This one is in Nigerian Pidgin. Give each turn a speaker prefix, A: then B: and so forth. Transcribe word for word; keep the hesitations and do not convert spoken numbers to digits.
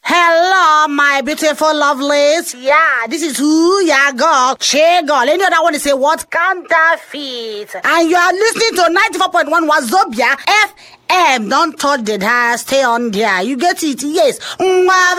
A: Hello, my beautiful lovelies. Yeah, this is who ya girl. Che girl. Any other one is say what? Counterfeit. And you are listening to ninety-four point one Wazobia F M. Don't touch the dial. Stay on there. You get it? Yes.